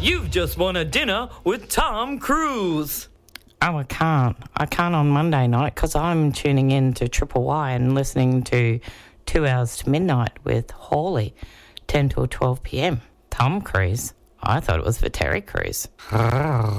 You've just won a dinner with Tom Cruise. Oh, I can't. I can't on Monday night because I'm tuning in to Triple Y and listening to 2 Hours to Midnight with Hawley, 10 till 12 p.m. Tom Cruise. I thought it was for Terry Crews.